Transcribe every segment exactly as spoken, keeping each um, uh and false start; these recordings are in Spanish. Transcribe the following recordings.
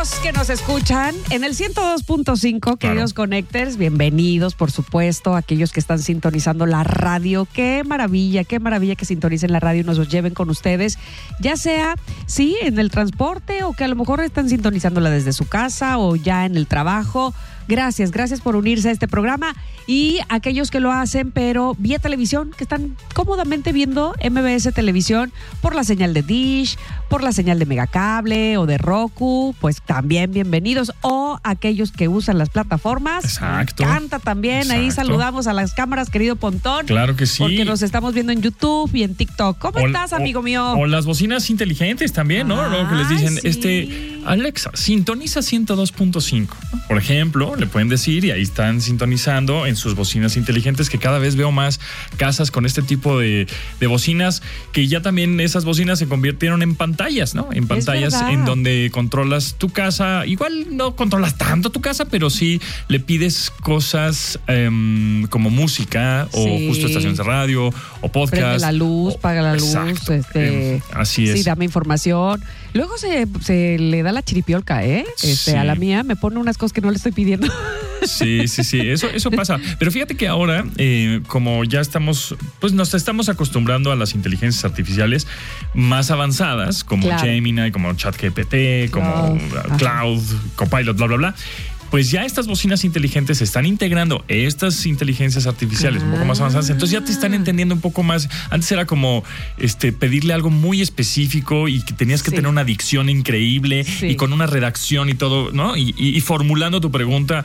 amigos que nos escuchan en el ciento dos punto cinco, queridos claro. Connectors, bienvenidos, por supuesto, aquellos que están sintonizando la radio. Qué maravilla, qué maravilla que sintonicen la radio y nos lleven con ustedes, ya sea, sí, en el transporte o que a lo mejor están sintonizándola desde su casa o ya en el trabajo. Gracias, gracias por unirse a este programa y aquellos que lo hacen, pero vía televisión, que están cómodamente viendo M B S Televisión por la señal de Dish, por la señal de Megacable o de Roku, pues también bienvenidos. O aquellos que usan las plataformas. Exacto. Me encanta también. Exacto. Ahí saludamos a las cámaras, querido Pontón. Claro que sí. Porque nos estamos viendo en YouTube y en TikTok. ¿Cómo o, estás, amigo o, mío? O las bocinas inteligentes también, ¿no? Lo que les dicen, sí. este, Alexa, sintoniza ciento dos punto cinco. Por ejemplo, le pueden decir y ahí están sintonizando en sus bocinas inteligentes, que cada vez veo más casas con este tipo de, de bocinas, que ya también esas bocinas se convirtieron en pantallas, ¿no? En pantallas en donde controlas tu casa. Igual no controlas tanto tu casa, pero sí le pides cosas um, como música o sí. justo estaciones de radio o podcast. Prende la luz, o, paga la luz. Exacto. Este, Así es. Sí, dame información. Luego se, se le da la chiripiolca, ¿eh? Este, sí. A la mía me pone unas cosas que no le estoy pidiendo. Sí, sí, sí, eso, eso pasa. Pero fíjate que ahora, eh, como ya estamos, pues nos estamos acostumbrando a las inteligencias artificiales más avanzadas, como claro. Gemini, como ChatGPT, como Cloud, Cloud Copilot, bla, bla, bla. Pues ya estas bocinas inteligentes están integrando estas inteligencias artificiales ah. un poco más avanzadas, entonces ya te están entendiendo un poco más. Antes era como este pedirle algo muy específico y que tenías que sí. tener una dicción increíble sí. y con una redacción y todo, ¿no? Y, y, y formulando tu pregunta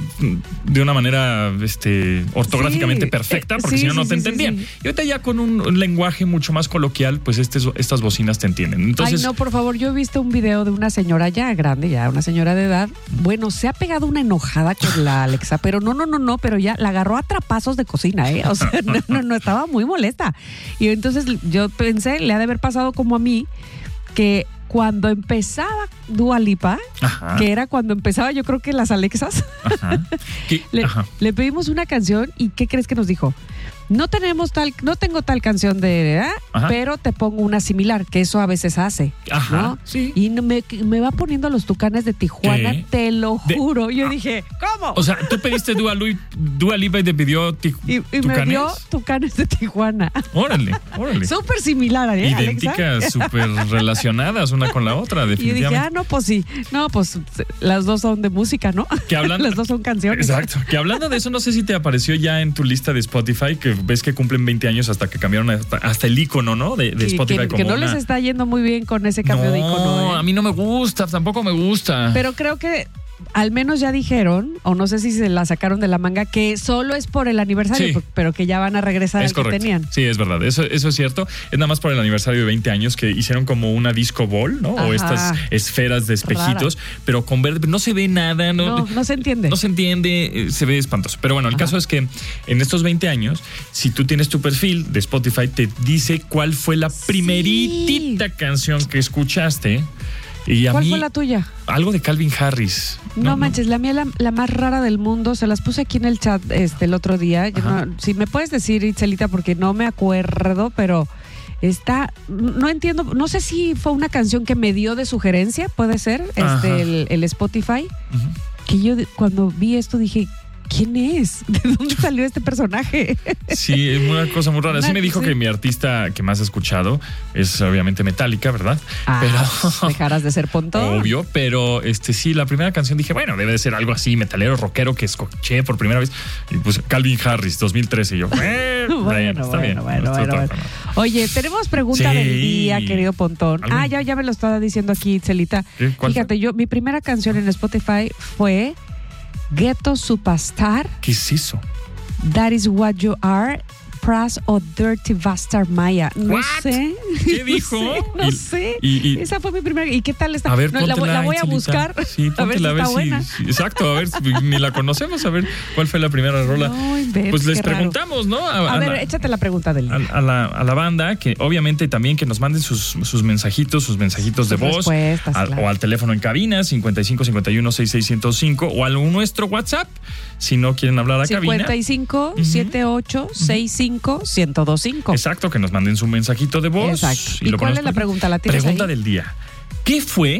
de una manera este, ortográficamente sí. perfecta, porque sí, si no, sí, no te sí, entendían. Sí, sí. Y ahorita ya con un, un lenguaje mucho más coloquial, pues este, estas bocinas te entienden. Entonces, ay, no, por favor, yo he visto un video de una señora ya grande, ya una señora de edad. Bueno, se ha pegado una enojada con la Alexa, pero no, no, no, no, pero ya la agarró a trapazos de cocina, ¿eh? O sea, no, no, no, estaba muy molesta. Y entonces yo pensé, le ha de haber pasado como a mí, que cuando empezaba Dua Lipa, ajá. que era cuando empezaba yo creo que las Alexas, ajá. le, ajá. le pedimos una canción y ¿qué crees que nos dijo? No tenemos tal, no tengo tal canción de, ¿eh? Pero te pongo una similar, que eso a veces hace, Ajá, ¿no? Sí. Y me, me va poniendo los Tucanes de Tijuana, ¿qué? Te lo juro. De, yo ah, dije, ¿cómo? O sea, tú pediste Dua, Lu, Dua Lipa y te pidió ti, y, y Tucanes. Y me dio Tucanes de Tijuana. Órale, órale. Súper similar, ¿eh? Idénticas, súper relacionadas una con la otra, definitivamente. Y dije, ah, no, pues sí. No, pues las dos son de música, ¿no? Que hablan, las dos son canciones. Exacto. Que hablando de eso, no sé si te apareció ya en tu lista de Spotify, que ves que cumplen veinte años hasta que cambiaron hasta, hasta el icono, ¿no? De, de sí, Spotify. Que, como que no una... les está yendo muy bien con ese cambio no, de icono. No, ¿eh? a mí no me gusta, tampoco me gusta. Pero creo que al menos ya dijeron, o no sé si se la sacaron de la manga, que solo es por el aniversario, sí. pero que ya van a regresar es al correcto. que tenían. Sí, es verdad, eso, eso es cierto. Es nada más por el aniversario de veinte años que hicieron como una disco ball, ¿no? Ajá. O estas esferas de espejitos, Rara. Pero con verde, no se ve nada. No, no, no se entiende. No se entiende, se ve espantoso. Pero bueno, el Ajá. caso es que en estos veinte años, si tú tienes tu perfil de Spotify, te dice cuál fue la primeritita sí. canción que escuchaste. Y a ¿Cuál mí, fue la tuya? Algo de Calvin Harris. No, no manches, no. la mía la, la más rara del mundo. Se las puse aquí en el chat este el otro día. No, si me puedes decir, Itzelita, porque no me acuerdo, pero está, no entiendo, no sé si fue una canción que me dio de sugerencia, puede ser, este el, el Spotify. Ajá. Que yo cuando vi esto dije, ¿quién es? ¿De dónde salió este personaje? Sí, es una cosa muy rara. Sí me dijo sí. que mi artista que más he escuchado es obviamente Metallica, ¿verdad? Ah, pero dejarás de ser Pontón. Obvio, pero este sí, la primera canción dije, bueno, debe de ser algo así, metalero, rockero, que escuché por primera vez. Y pues Calvin Harris, dos mil trece. Y yo, eh, bueno, bueno, está bueno, bien. Bueno, bueno, bueno. Oye, tenemos pregunta sí. del día, querido Pontón. ¿Algún? Ah, ya, ya me lo estaba diciendo aquí, Celita. Fíjate, fue? yo, mi primera canción en Spotify fue Ghetto Superstar. ¿Qué es eso? That is what you are. Pras o Dirty Bastard Maya. No What? sé. ¿Qué dijo? No sé. No y, sé. Y, y, Esa fue mi primera. ¿Y qué tal está? A ver, no, la, la voy a buscar. Sí, a ver si a ver está si, buena. Si, exacto, a ver, ni la conocemos. A ver cuál fue la primera rola. No, inventes, pues les preguntamos, raro. ¿no? A, a, a ver, la, échate la pregunta del día. A, a, la, a la banda, que obviamente también que nos manden sus, sus mensajitos, sus mensajitos sus de voz. A, claro. O al teléfono en cabina, cincuenta y cinco, cincuenta y uno, sesenta y seis, ciento cinco. O a nuestro WhatsApp, si no quieren hablar a cabina. cincuenta y cinco, setenta y ocho, sesenta y cinco, ciento dos cinco. Exacto, que nos manden su mensajito de voz. Exacto. ¿Y, ¿Y cuál es la pregunta? ¿La tienes Pregunta ahí? del día. ¿Qué fue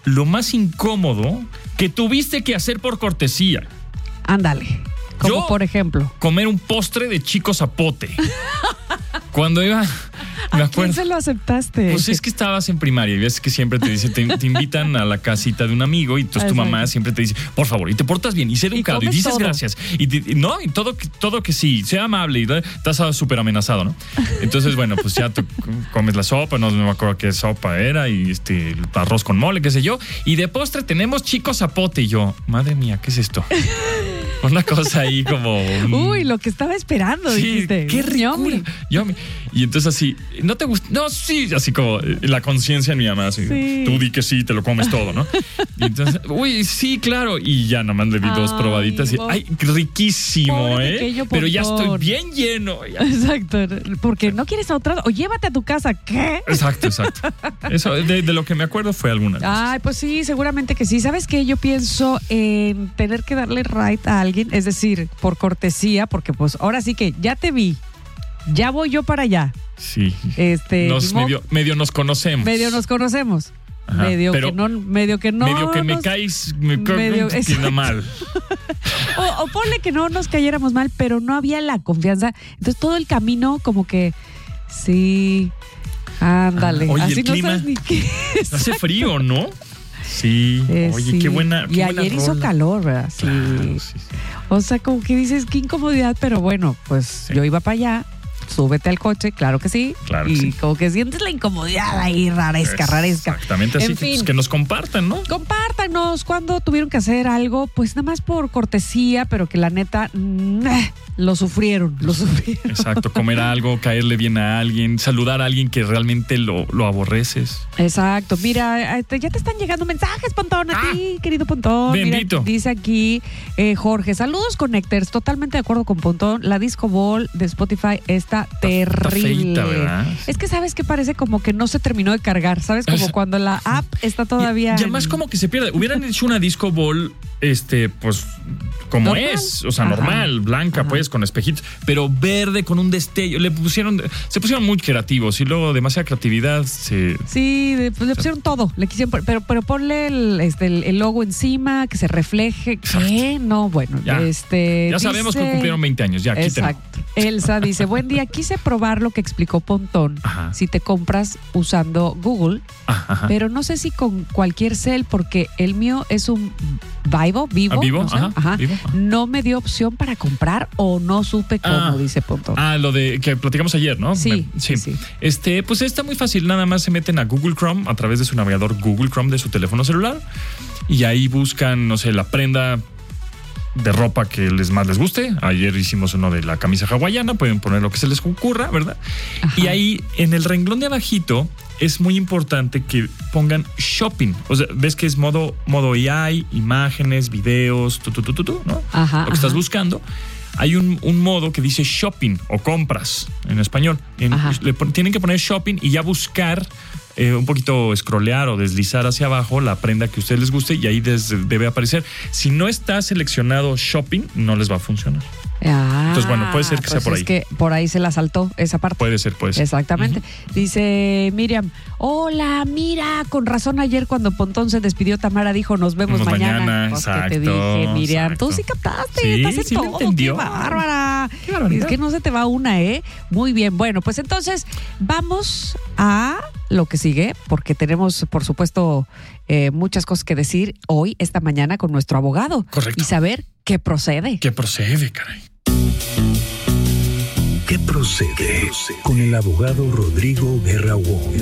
lo más incómodo que tuviste que hacer por cortesía. Ándale. Como Yo, por ejemplo, comer un postre de Chico Zapote. Cuando iba... Me ¿a acuerdo. quién se lo aceptaste? Pues es que estabas en primaria y ves que siempre te dicen, te, te invitan a la casita de un amigo y entonces tu mamá siempre te dice, por favor, y te portas bien, y sé educado, y, y dices todo. Gracias. Y, te, y no, y todo, todo que sí, sea amable, y estás súper amenazado, ¿no? Entonces, bueno, pues ya tú comes la sopa, no me acuerdo qué sopa era, y este arroz con mole, qué sé yo. Y de postre tenemos Chico Zapote. Y yo, madre mía, ¿qué es esto? Una cosa ahí como... Un... Uy, lo que estaba esperando, sí, dijiste. Qué ricura. Yummy. Y entonces así, ¿no te gusta? No, sí, así como la conciencia en mi mamá, así, sí. Tú di que sí, te lo comes todo, ¿no? Y entonces, uy, sí, claro. Y ya nomás le di dos ay, probaditas y, ay, riquísimo, ¿eh? Pero ya estoy bien lleno. Ya. Exacto, porque no quieres a otra, o llévate a tu casa, ¿qué? Exacto, exacto. Eso, de, de lo que me acuerdo fue alguna vez. Ay, pues sí, seguramente que sí. ¿Sabes qué? Yo pienso en tener que darle right a alguien, es decir, por cortesía, porque pues ahora sí que ya te vi, ya voy yo para allá. Sí. Este, nos, medio, medio nos conocemos. Medio nos conocemos. Ajá, medio que no, medio que no. Medio que nos, me caes, me medio, caes mal. o, o ponle que no nos cayéramos mal, pero no había la confianza. Entonces todo el camino como que sí, ándale. Ah, oye, así el no clima sabes ni qué. Hace frío, ¿no? Sí, eh, oye, sí. qué buena. Qué y buena ayer rola. hizo calor, ¿verdad? Sí. Claro, sí, sí. O sea, como que dices, qué incomodidad, pero bueno, pues sí. Yo iba para allá, súbete al coche, claro que sí. Claro y que sí. como que sientes la incomodidad ahí, raresca, es, raresca. Exactamente así, en fin, pues que nos compartan, ¿no? Compártanos cuando tuvieron que hacer algo, pues nada más por cortesía, pero que la neta, nah, lo sufrieron, lo sufrieron. Exacto, comer algo, caerle bien a alguien, saludar a alguien que realmente lo, lo aborreces. Exacto, mira, ya te están llegando mensajes, Pontón, a ah, ti, querido Pontón. Bendito. Mira, dice aquí eh, Jorge, saludos Connectors, totalmente de acuerdo con Pontón, la Disco Ball de Spotify está, está terrible. Está feita, ¿verdad? Es que sabes que parece como que no se terminó de cargar, ¿sabes? Como es, cuando la app está todavía... Y, y además en... como que se pierde. Hubieran hecho una Disco Ball, este, pues... como normal. Es, o sea, ajá, normal, blanca, ajá, pues, con espejitos, pero verde con un destello. Le pusieron, se pusieron muy creativos y luego demasiada creatividad se... Sí, de, pues, le pusieron todo, le quisieron, pero, pero ponle el, este, el, el logo encima, que se refleje. ¿Qué? No, bueno, ya, este... ya dice, sabemos que cumplieron veinte años, ya, exacto. Elsa dice, buen día, quise probar lo que explicó Pontón, ajá, si te compras usando Google, ajá, pero no sé si con cualquier cel, porque el mío es un Vivo, Vivo, ¿Vivo? No sé, Ajá, ajá. Vivo. No me dio opción para comprar o no supe cómo, ah, dice Pontón. Ah, lo de que platicamos ayer, ¿no? Sí, me, sí. sí, sí. Este, pues está muy fácil, nada más se meten a Google Chrome a través de su navegador Google Chrome de su teléfono celular y ahí buscan, no sé, la prenda de ropa que les más les guste. Ayer hicimos uno de la camisa hawaiana, pueden poner lo que se les ocurra, ¿verdad? Ajá. Y ahí en el renglón de abajito es muy importante que pongan shopping. O sea, ves que es modo, modo A I, imágenes, videos, tu, tu, tu, tu, tu, ¿no? Ajá, lo que ajá. estás buscando. Hay un, un modo que dice shopping o compras en español. En, le, tienen que poner shopping y ya buscar eh, un poquito scrollear o deslizar hacia abajo la prenda que a ustedes les guste y ahí des, debe aparecer. Si no está seleccionado shopping, no les va a funcionar. Ah, entonces, bueno, puede ser que pues sea por es ahí. que por ahí se la saltó esa parte. Puede ser, puede ser. Exactamente. Uh-huh. Dice Miriam, hola, mira, con razón ayer cuando Pontón se despidió, Tamara dijo, nos vemos nos mañana. mañana pues exacto, que te dije, Miriam, exacto. tú sí captaste, sí, estás en sí todo, entendió. Qué bárbara. Qué barbaridad. Es que no se te va una, ¿eh? Muy bien, bueno, pues entonces vamos a lo que sigue, porque tenemos, por supuesto, eh, muchas cosas que decir hoy, esta mañana, con nuestro abogado. Correcto. Y saber qué procede. ¿Qué procede, caray? ¿Qué procede? Con el abogado Rodrigo Guerra Wong.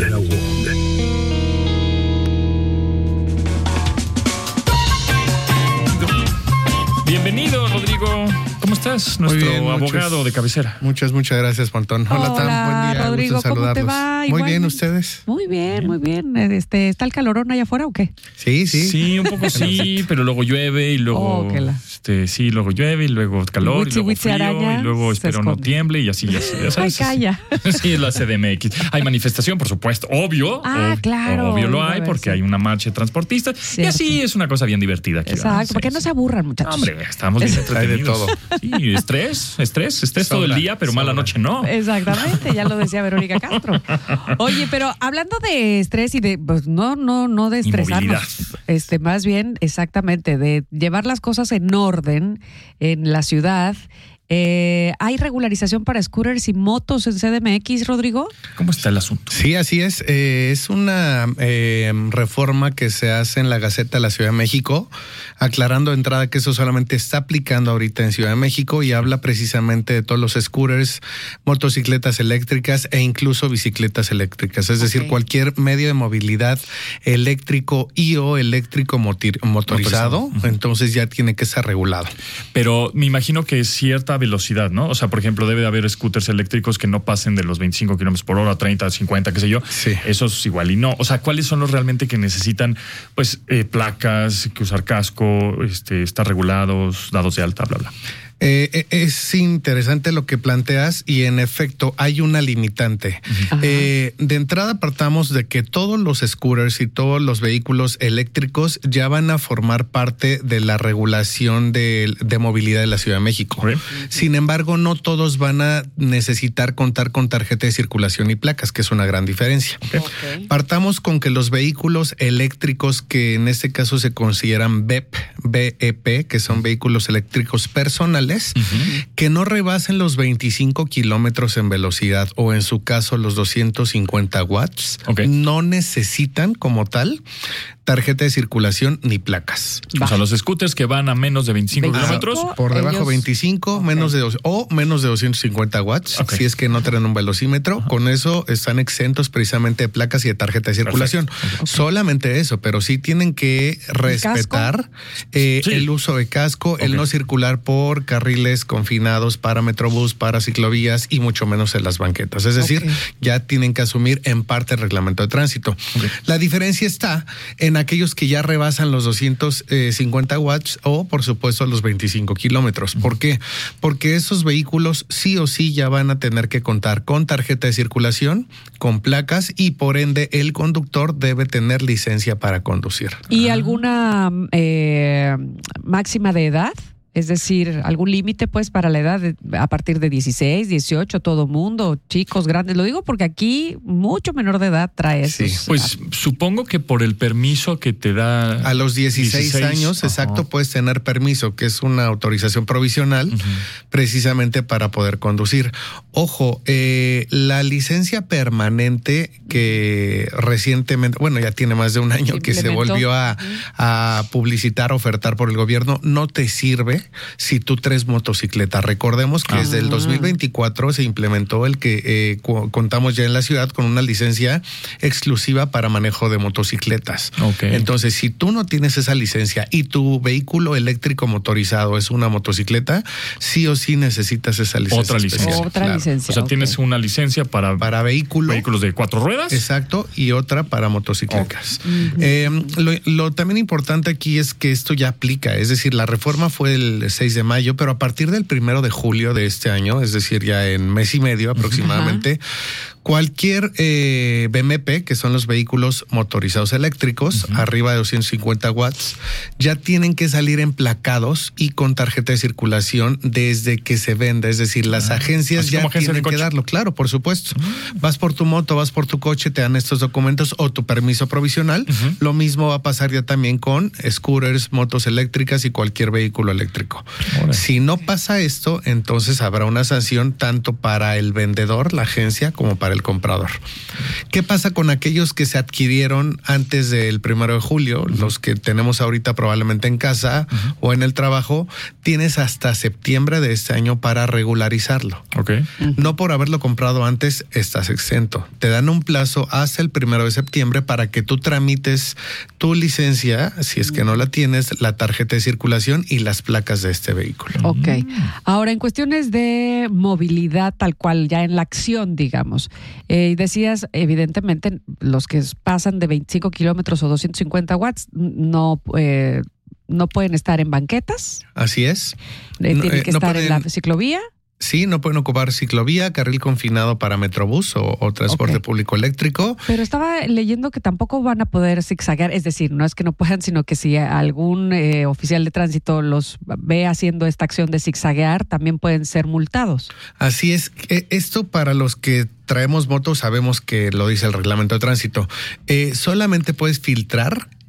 Bienvenido, Rodrigo. ¿Cómo estás? Nuestro bien, abogado muchas, de cabecera. Muchas, muchas gracias, Pontón. Hola, Hola Tam. Buen día. Rodrigo, gusto ¿cómo te saludarlos. va? Muy Igual, bien, ¿ustedes? Muy bien, bien. muy bien. Este, ¿está el calorón allá afuera o qué? Sí, sí. Sí, un poco sí, pero luego llueve y luego Oh, la... este, sí, luego llueve y luego calor Witsi, y luego witsi, frío araña, y luego espero no tiemble y así, así. Ya sabes, Ay, calla. Sí, es la C D M X. Hay manifestación, por supuesto, obvio. Ah, ob- claro. Obvio lo hay Ver, porque sí. hay una marcha de transportistas Cierto. y así es una cosa bien divertida aquí. Exacto, Sí, porque no sí. se aburran, muchachos. Hombre, estamos bien Hay de entretenidos. todo. Sí, estrés, estrés, estrés todo el Sobra, día, pero mala sobra. noche no. Exactamente, ya lo decía Verónica Castro. Oye, pero hablando de estrés y de, pues no, no, no de Y movilidad. estresarnos. este, más bien, exactamente, de llevar las cosas en orden en la ciudad. Eh, ¿Hay regularización para scooters y motos en C D M X, Rodrigo? ¿Cómo está el asunto? Sí, así es. Eh, es una eh, reforma que se hace en la Gaceta de la Ciudad de México, aclarando de entrada que eso solamente está aplicando ahorita en Ciudad de México y habla precisamente de todos los scooters, motocicletas eléctricas e incluso bicicletas eléctricas. Es okay. decir, cualquier medio de movilidad eléctrico y o eléctrico motir, motorizado, motorizado. Entonces ya tiene que ser regulado. Pero me imagino que es cierta velocidad, ¿no? O sea, por ejemplo, debe de haber scooters eléctricos que no pasen de los veinticinco kilómetros por hora, treinta, cincuenta, qué sé yo. Sí. Eso es igual y no. O sea, ¿cuáles son los realmente que necesitan, pues, eh, placas, que usar casco, este, estar regulados, dados de alta, bla, bla? Eh, es interesante lo que planteas y en efecto hay una limitante. Uh-huh. Eh, de entrada partamos de que todos los scooters y todos los vehículos eléctricos ya van a formar parte de la regulación de, de movilidad de la Ciudad de México. Okay. Sin embargo, no todos van a necesitar contar con tarjeta de circulación y placas, que es una gran diferencia. Okay. Okay. Partamos con que los vehículos eléctricos, que en este caso se consideran B E P, B E P, que son vehículos eléctricos personales, Uh-huh. que no rebasen los veinticinco kilómetros en velocidad o en su caso los doscientos cincuenta watts, okay. no necesitan como tal tarjeta de circulación ni placas. O sea, los scooters que van a menos de veinticinco kilómetros. Por debajo ellos... veinticinco, okay. menos de dos, o menos de doscientos cincuenta watts, okay. si es que no tienen un velocímetro. Uh-huh. Con eso están exentos precisamente de placas y de tarjeta de circulación. Okay. Solamente eso, pero sí tienen que respetar ¿El, eh, sí. el uso de casco, okay. el no circular por carriles confinados para Metrobús, para ciclovías y mucho menos en las banquetas. Es decir, okay. ya tienen que asumir en parte el reglamento de tránsito. Okay. La diferencia está en aquellos que ya rebasan los doscientos cincuenta watts o, por supuesto, los veinticinco kilómetros. ¿Por qué? Porque esos vehículos sí o sí ya van a tener que contar con tarjeta de circulación, con placas y, por ende, el conductor debe tener licencia para conducir. ¿Y alguna eh, máxima de edad? Es decir, algún límite pues para la edad de, a partir de dieciséis, dieciocho, todo mundo, chicos, grandes. Lo digo porque aquí mucho menor de edad trae eso. Sí. Pues supongo que por el permiso que te da... A los dieciséis, dieciséis años, ajá. exacto, puedes tener permiso, que es una autorización provisional, uh-huh. precisamente para poder conducir. Ojo, eh, la licencia permanente que recientemente, bueno, ya tiene más de un año que se volvió a, uh-huh. a publicitar, ofertar por el gobierno, no te sirve si tú traes motocicleta. Recordemos que ah. desde el dos mil veinticuatro se implementó el que eh, cu- contamos ya en la ciudad con una licencia exclusiva para manejo de motocicletas. Okay. Entonces, si tú no tienes esa licencia y tu vehículo eléctrico motorizado es una motocicleta, sí o sí necesitas esa licencia. Otra licencia. Otra claro. licencia. O sea, okay. tienes una licencia para, para vehículo, vehículos de cuatro ruedas. Exacto, y otra para motocicletas. Okay. Uh-huh. Eh, lo, lo también importante aquí es que esto ya aplica, es decir, la reforma fue el seis de mayo, pero a partir del primero de julio de este año, es decir, ya en mes y medio aproximadamente, uh-huh. cualquier eh, B M P, que son los vehículos motorizados eléctricos, uh-huh. arriba de doscientos cincuenta watts, ya tienen que salir emplacados y con tarjeta de circulación desde que se venda. Es decir, las uh-huh. agencias ya agencia tienen que darlo. Claro, por supuesto. Uh-huh. Vas por tu moto, vas por tu coche, te dan estos documentos o tu permiso provisional. Uh-huh. Lo mismo va a pasar ya también con scooters, motos eléctricas y cualquier vehículo eléctrico. Ahora. Si no pasa esto, entonces habrá una sanción tanto para el vendedor, la agencia, como para el comprador. ¿Qué pasa con aquellos que se adquirieron antes del primero de julio? Uh-huh. Los que tenemos ahorita probablemente en casa uh-huh. o en el trabajo, tienes hasta septiembre de este año para regularizarlo. Okay. Uh-huh. No por haberlo comprado antes estás exento. Te dan un plazo hasta el primero de septiembre para que tú tramites tu licencia, si es que no la tienes, la tarjeta de circulación y las placas de este vehículo. Ok. Ahora, en cuestiones de movilidad tal cual, ya en la acción, digamos, eh, decías, evidentemente, los que pasan de veinticinco kilómetros o doscientos cincuenta watts no, eh, no pueden estar en banquetas. Así es. Eh, tienen que no, estar no pueden... en la ciclovía. Sí, no pueden ocupar ciclovía, carril confinado para Metrobús o, o transporte okay. público eléctrico. Pero estaba leyendo que tampoco van a poder zigzaguear, es decir, no es que no puedan, sino que si algún eh, oficial de tránsito los ve haciendo esta acción de zigzaguear, también pueden ser multados. Así es. Esto para los que traemos motos sabemos que lo dice el reglamento de tránsito. Eh, solamente puedes filtrar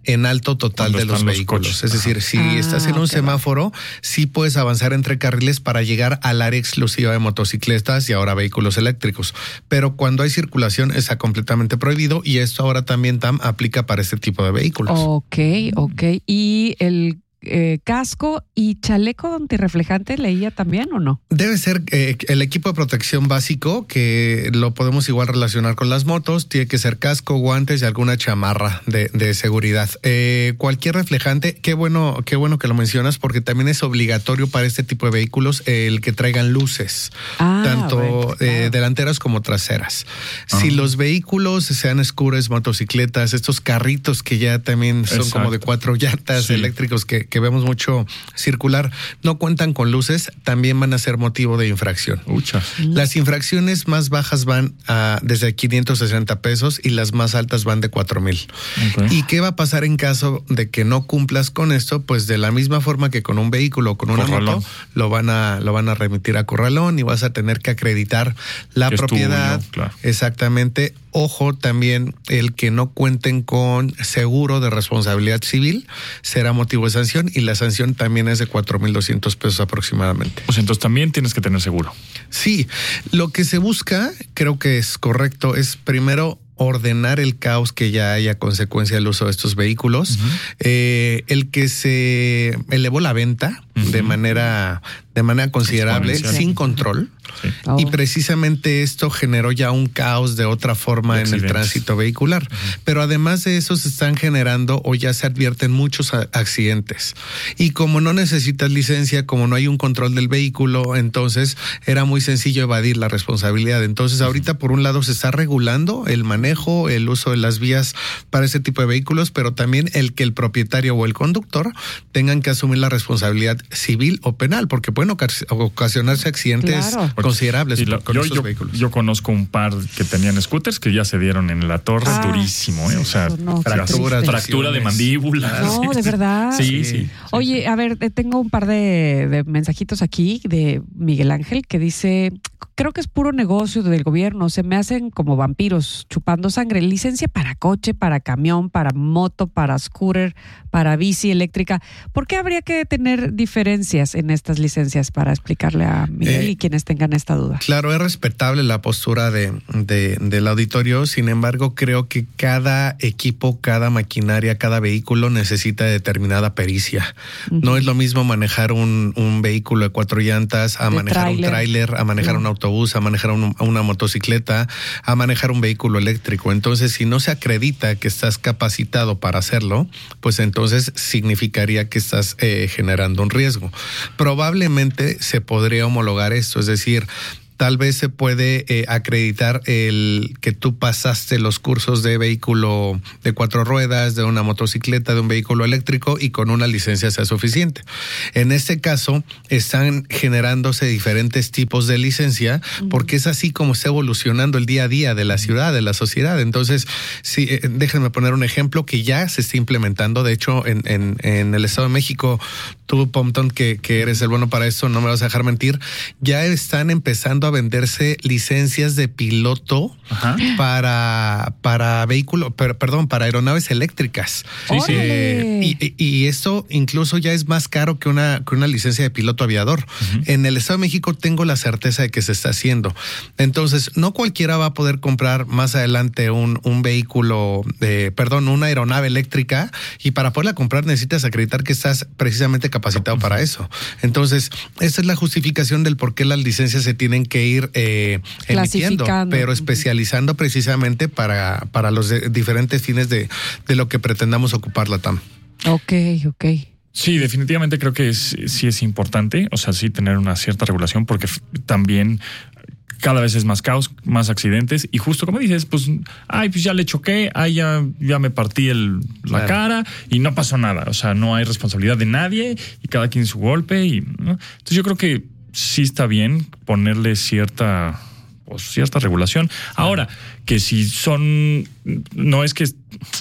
en alto total Cuando de los vehículos. Los es decir, si ah, estás en un okay, semáforo, sí puedes avanzar entre carriles para llegar al área exclusiva de motocicletas y ahora vehículos eléctricos. Pero cuando hay circulación está completamente prohibido y esto ahora también Tam, aplica para este tipo de vehículos. Ok, ok. ¿Y el Eh, casco y chaleco antirreflejante leía también o no? Debe ser eh, el equipo de protección básico, que lo podemos igual relacionar con las motos. Tiene que ser casco, guantes y alguna chamarra de, de seguridad. Eh, cualquier reflejante, qué bueno, qué bueno que lo mencionas, porque también es obligatorio para este tipo de vehículos eh, el que traigan luces, ah, tanto bueno, claro. eh, delanteras como traseras. Uh-huh. Si los vehículos, sean scooters, motocicletas, estos carritos que ya también son Exacto. como de cuatro llantas sí. eléctricos que que vemos mucho circular, no cuentan con luces, también van a ser motivo de infracción. Ucha. Las infracciones más bajas van a desde quinientos sesenta pesos y las más altas van de cuatro mil. Okay. ¿Y qué va a pasar en caso de que no cumplas con esto? Pues de la misma forma que con un vehículo o con una corralón. moto, lo van a lo van a remitir a corralón y vas a tener que acreditar la que propiedad. Tuyo, claro. Exactamente. Ojo, también el que no cuenten con seguro de responsabilidad civil será motivo de sanción y la sanción también es de cuatro mil doscientos pesos aproximadamente. Pues entonces también tienes que tener seguro. Sí, lo que se busca, creo que es correcto, es primero ordenar el caos que ya hay a consecuencia del uso de estos vehículos. Uh-huh. Eh, el que se elevó la venta uh-huh. de manera de manera considerable, sin control. Sí. Oh. Y precisamente esto generó ya un caos de otra forma en el tránsito vehicular. Uh-huh. Pero además de eso se están generando o ya se advierten muchos accidentes. Y como no necesitas licencia, como no hay un control del vehículo, entonces era muy sencillo evadir la responsabilidad. Entonces ahorita por un lado se está regulando el manejo, el uso de las vías para ese tipo de vehículos, pero también el que el propietario o el conductor tengan que asumir la responsabilidad civil o penal, porque pueden ocasionarse accidentes claro. considerables la, con yo, estos yo, vehículos. Yo conozco un par que tenían scooters que ya se dieron en la torre, ah, durísimo, ¿eh? O sea, no, fractura, fractura de mandíbula. No, de verdad. Sí, sí. sí Oye, sí. a ver, tengo un par de, de mensajitos aquí de Miguel Ángel que dice, creo que es puro negocio del gobierno, se me hacen como vampiros chupando sangre. Licencia para coche, para camión, para moto, para scooter, para bici eléctrica. ¿Por qué habría que tener diferencias en estas licencias? Para explicarle a Miguel eh, y quienes tengan esta duda. Claro, es respetable la postura de, de, del auditorio, sin embargo, creo que cada equipo, cada maquinaria, cada vehículo necesita determinada pericia. Uh-huh. No es lo mismo manejar un, un vehículo de cuatro llantas, a de manejar trailer. un tráiler, a manejar no. un autobús, a manejar un, una motocicleta, a manejar un vehículo eléctrico. Entonces, si no se acredita que estás capacitado para hacerlo, pues entonces significaría que estás eh, generando un riesgo. Probablemente se podría homologar esto, es decir, tal vez se puede eh, acreditar el que tú pasaste los cursos de vehículo de cuatro ruedas, de una motocicleta, de un vehículo eléctrico y con una licencia sea suficiente. En este caso, están generándose diferentes tipos de licencia porque es así como está evolucionando el día a día de la ciudad, de la sociedad. Entonces, sí, eh, déjenme poner un ejemplo que ya se está implementando. De hecho, en, en, en el Estado de México, tú, Pompton, que, que eres el bueno para esto, no me vas a dejar mentir, ya están empezando a venderse licencias de piloto Ajá. para para vehículos, per, perdón, para aeronaves eléctricas. Sí, sí. Eh, y, y esto incluso ya es más caro que una, que una licencia de piloto aviador. Uh-huh. En el Estado de México tengo la certeza de que se está haciendo. Entonces, no cualquiera va a poder comprar más adelante un, un vehículo, de, perdón, una aeronave eléctrica, y para poderla comprar necesitas acreditar que estás precisamente capacitado uh-huh. para eso. Entonces, esa es la justificación del por qué las licencias se tienen que ir eh, emitiendo, pero especializando precisamente para, para los de, diferentes fines de, de lo que pretendamos ocupar la T A M. Ok, ok. Sí, definitivamente creo que es, sí es importante, o sea, sí tener una cierta regulación porque también cada vez es más caos, más accidentes y justo como dices, pues, ay, pues ya le choqué, ay, ya, ya me partí el, la claro. cara y no pasó nada, o sea, no hay responsabilidad de nadie y cada quien su golpe y ¿no? Entonces yo creo que sí está bien ponerle cierta, pues, cierta regulación. Ahora, que si son, no es que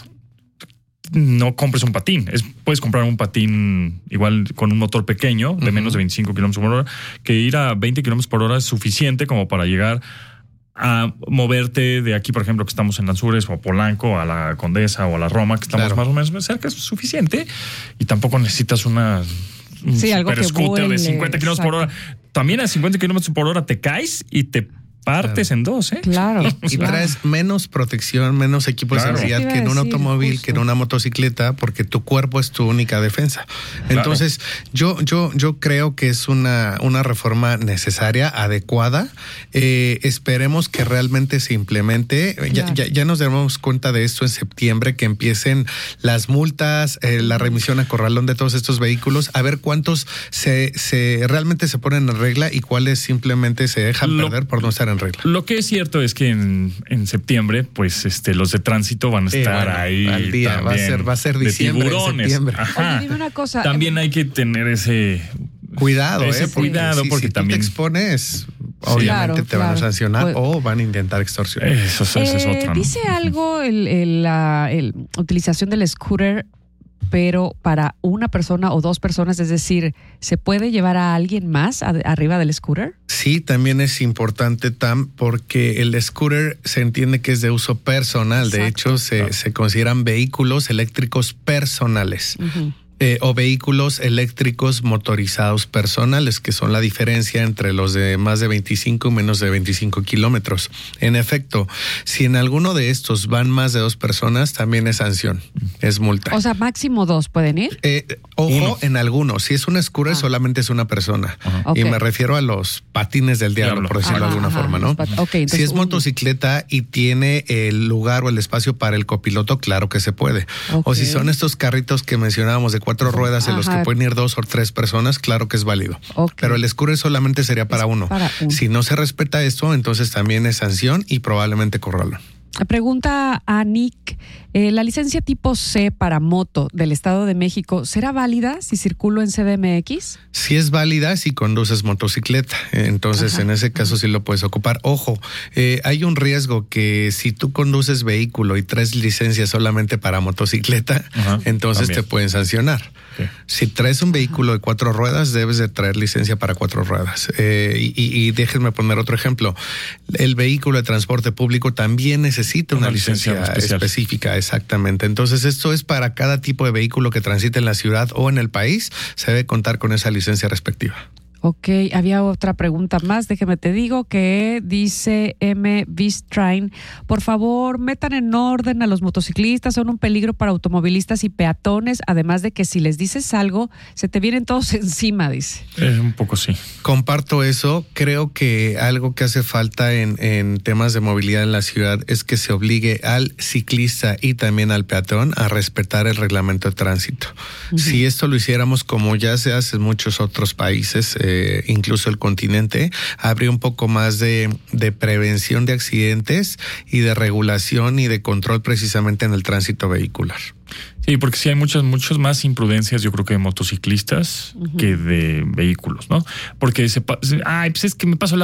no compres un patín, es, puedes comprar un patín igual con un motor pequeño de uh-huh. menos de veinticinco kilómetros por hora, que ir a veinte kilómetros por hora es suficiente como para llegar a moverte de aquí, por ejemplo, que estamos en Lanzures o Polanco, a la Condesa o a la Roma, que estamos claro. más o menos cerca, es suficiente. Y tampoco necesitas una un sí, super scooter de cincuenta kilómetros por hora. También a cincuenta kilómetros por hora te caes y te partes claro. en dos, ¿eh? Claro. Y, y claro. traes menos protección, menos equipo claro. de seguridad que en un decir, automóvil, justo. que en una motocicleta, porque tu cuerpo es tu única defensa. Claro. Entonces, yo, yo, yo creo que es una, una reforma necesaria, adecuada. Eh, esperemos que realmente se implemente. Claro. Ya, ya, ya nos damos cuenta de esto en septiembre, que empiecen las multas, eh, la remisión a corralón de todos estos vehículos, a ver cuántos se, se realmente se ponen en regla y cuáles simplemente se dejan Lo, perder por no estar en regla. Lo que es cierto es que en, en septiembre, pues este, los de tránsito van a estar sí, bueno, ahí al día. Va a ser, va a ser diciembre, de tiburones. Septiembre. Oye, dime una cosa. También hay que tener ese cuidado, ese eh, cuidado, si, porque si también tú te expones, obviamente claro, te claro. van a sancionar pues, o van a intentar extorsionar. Eso, eso eh, es otra. ¿no? Dice algo el, el, la el, utilización del scooter, pero para una persona o dos personas, es decir, ¿se puede llevar a alguien más a, arriba del scooter? Sí, también es importante, Tam, porque el scooter se entiende que es de uso personal. Exacto. De hecho, se, claro. se consideran vehículos eléctricos personales. Uh-huh. Eh, o vehículos eléctricos motorizados personales, que son la diferencia entre los de más de veinticinco y menos de veinticinco kilómetros. En efecto, si en alguno de estos van más de dos personas, también es sanción, es multa. O sea, máximo dos pueden ir. Eh, ojo, Uno. en algunos. Si es un scooter, ah. solamente es una persona. Okay. Y me refiero a los patines del diablo, diablo. por decirlo ajá, de alguna ajá, forma, ¿no? Pat- okay, entonces, si es motocicleta y tiene el lugar o el espacio para el copiloto, claro que se puede. Okay. O si son estos carritos que mencionábamos de cuatro ruedas en Ajá. los que pueden ir dos o tres personas, claro que es válido. Okay. Pero el scooter solamente sería para, uno. para uno. Si no se respeta esto, entonces también es sanción y probablemente corralón. Pregunta a Nick, eh, ¿la licencia tipo C para moto del Estado de México será válida si circulo en C D M X? Sí es válida si conduces motocicleta, entonces Ajá. en ese caso sí lo puedes ocupar. Ojo, eh, hay un riesgo que si tú conduces vehículo y traes licencia solamente para motocicleta, Ajá. entonces También. te pueden sancionar. Sí. Si traes un vehículo de cuatro ruedas, debes de traer licencia para cuatro ruedas. Eh, y, y déjenme poner otro ejemplo. El vehículo de transporte público también necesita una, una licencia, licencia específica, exactamente. Entonces, esto es para cada tipo de vehículo que transite en la ciudad o en el país, se debe contar con esa licencia respectiva. Ok, había otra pregunta más, déjeme te digo, que dice M. Bistrain, por favor, metan en orden a los motociclistas, son un peligro para automovilistas y peatones, además de que si les dices algo, se te vienen todos encima, dice. Eh, un poco sí. Comparto eso, creo que algo que hace falta en, en temas de movilidad en la ciudad es que se obligue al ciclista y también al peatón a respetar el reglamento de tránsito. Uh-huh. Si esto lo hiciéramos como ya se hace en muchos otros países, eh, incluso el continente, habría un poco más de, de prevención de accidentes y de regulación y de control precisamente en el tránsito vehicular. Sí, porque sí hay muchas, muchas más imprudencias, yo creo que de motociclistas uh-huh. que de vehículos, ¿no? Porque se, ay, pues es que me paso la